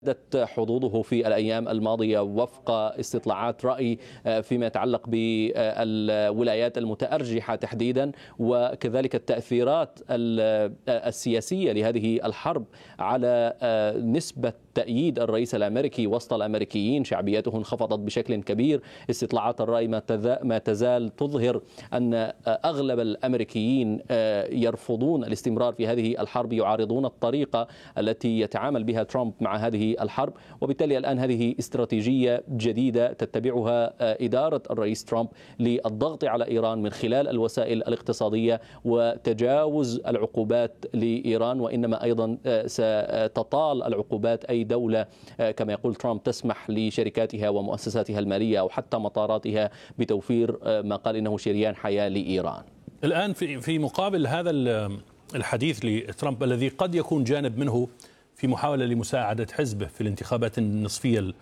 حظوظه في الأيام الماضية وفق استطلاعات رأي فيما يتعلق بالولايات المتأرجحة تحديدا، وكذلك التأثيرات السياسية لهذه الحرب على نسبة تأييد الرئيس الأمريكي وسط الأمريكيين. شعبيته انخفضت بشكل كبير. استطلاعات الرأي ما تزال تظهر أن أغلب الأمريكيين يرفضون الاستمرار في هذه الحرب، يعارضون الطريقة التي يتعامل بها ترامب مع هذه الحرب. وبالتالي الآن هذه استراتيجية جديدة تتبعها إدارة الرئيس ترامب للضغط على إيران من خلال الوسائل الاقتصادية وتجاوز العقوبات لإيران، وإنما أيضا ستطال العقوبات أي دولة كما يقول ترامب تسمح لشركاتها ومؤسساتها المالية أو حتى مطاراتها بتوفير ما قال إنه شريان حياة لإيران. الآن في مقابل هذا الحديث لترامب الذي قد يكون جانب منه في محاولة لمساعدة حزبه في الانتخابات النصفية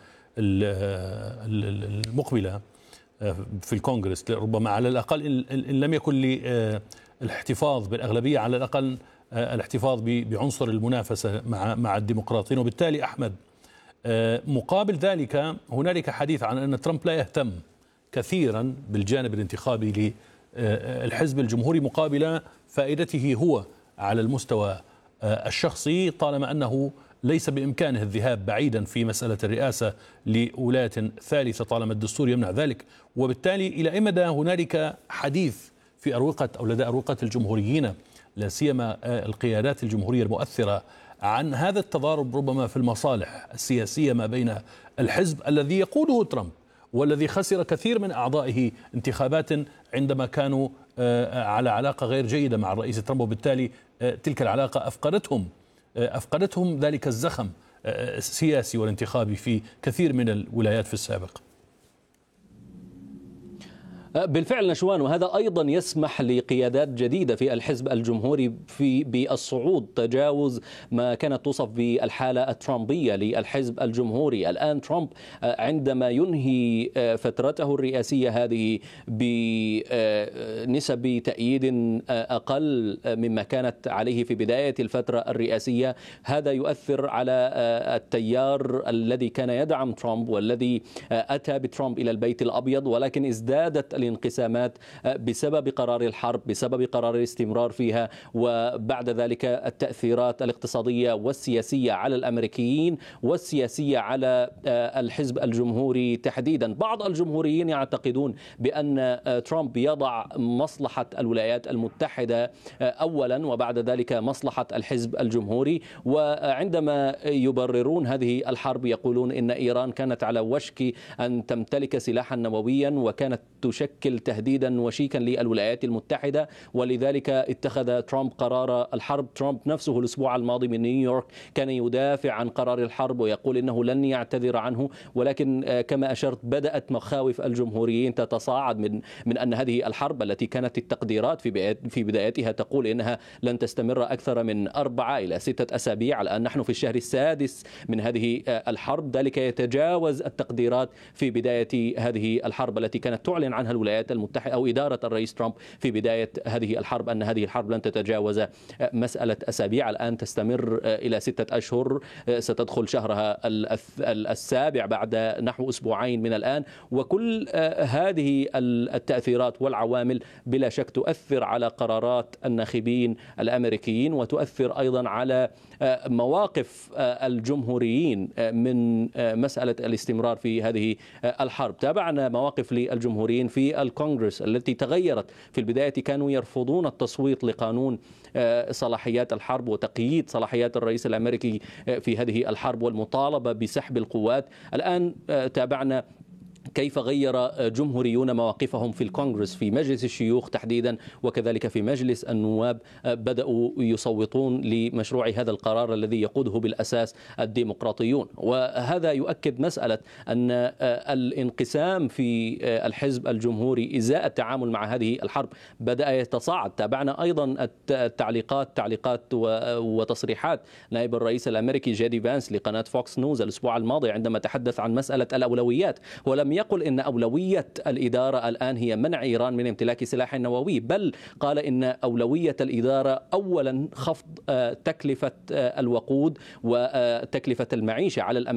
المقبلة في الكونغرس، ربما على الأقل إن لم يكن للاحتفاظ بالأغلبية على الأقل الاحتفاظ بعنصر المنافسة مع الديمقراطيين. وبالتالي أحمد، مقابل ذلك هنالك حديث عن أن ترامب لا يهتم كثيرا بالجانب الانتخابي للحزب الجمهوري مقابل فائدته هو على المستوى الشخصي، طالما أنه ليس بإمكانه الذهاب بعيدا في مسألة الرئاسة لولاية ثالثة طالما الدستور يمنع ذلك. وبالتالي إلى أي مدى هنالك حديث في أروقة أو لدى أروقة الجمهوريين لا سيما القيادات الجمهورية المؤثرة عن هذا التضارب ربما في المصالح السياسية ما بين الحزب الذي يقوده ترامب والذي خسر كثير من أعضائه انتخابات عندما كانوا على علاقة غير جيدة مع الرئيس ترامب، وبالتالي تلك العلاقة أفقدتهم ذلك الزخم السياسي والانتخابي في كثير من الولايات في السابق. بالفعل نشوان، وهذا أيضا يسمح لقيادات جديدة في الحزب الجمهوري بالصعود تجاوز ما كانت توصف بالحالة الترامبية للحزب الجمهوري. الآن ترامب عندما ينهي فترته الرئاسية هذه بنسب تأييد أقل مما كانت عليه في بداية الفترة الرئاسية، هذا يؤثر على التيار الذي كان يدعم ترامب والذي أتى بترامب إلى البيت الأبيض، ولكن ازدادت الانقسامات بسبب قرار الحرب، بسبب قرار الاستمرار فيها، وبعد ذلك التأثيرات الاقتصادية والسياسية على الأمريكيين والسياسية على الحزب الجمهوري تحديدا. بعض الجمهوريين يعتقدون بأن ترامب يضع مصلحة الولايات المتحدة أولا وبعد ذلك مصلحة الحزب الجمهوري، وعندما يبررون هذه الحرب يقولون إن إيران كانت على وشك أن تمتلك سلاحا نوويا وكانت تشكل تهديدا وشيكا للولايات المتحدة، كذلك اتخذ ترامب قرار الحرب. ترامب نفسه الأسبوع الماضي من نيويورك كان يدافع عن قرار الحرب ويقول إنه لن يعتذر عنه، ولكن كما أشرت بدأت مخاوف الجمهوريين تتصاعد من أن هذه الحرب التي كانت التقديرات في بدايتها تقول إنها لن تستمر أكثر من 4 إلى 6 أسابيع، الآن نحن في الشهر السادس من هذه الحرب، ذلك يتجاوز التقديرات في بداية هذه الحرب التي كانت تعلن عنها الولايات المتحدة أو إدارة الرئيس ترامب في بداية هذه الحرب أن هذه الحرب لن تتجاوز مسألة أسابيع. الآن تستمر إلى 6 أشهر، ستدخل شهرها السابع بعد نحو أسبوعين من الآن، وكل هذه التأثيرات والعوامل بلا شك تؤثر على قرارات الناخبين الأمريكيين وتؤثر أيضا على مواقف الجمهوريين من مسألة الاستمرار في هذه الحرب. تابعنا مواقف للجمهوريين في الكونغرس التي تغيرت. في البداية كانوا يرفضون التصويت لقانون صلاحيات الحرب وتقييد صلاحيات الرئيس الأمريكي في هذه الحرب والمطالبة بسحب القوات. الآن تابعنا كيف غير جمهوريون مواقفهم في الكونغرس، في مجلس الشيوخ تحديدا وكذلك في مجلس النواب، بدأوا يصوتون لمشروع هذا القرار الذي يقوده بالأساس الديمقراطيون. وهذا يؤكد مسألة أن الانقسام في الحزب الجمهوري إزاء التعامل مع هذه الحرب بدأ يتصاعد. تابعنا أيضا تعليقات وتصريحات نائب الرئيس الأمريكي جيدي فانس لقناة فوكس نيوز الأسبوع الماضي عندما تحدث عن مسألة الأولويات، ولم يقل إن أولوية الإدارة الآن هي منع إيران من امتلاك سلاح نووي، بل قال إن أولوية الإدارة أولا خفض تكلفة الوقود وتكلفة المعيشة على الأمريكيين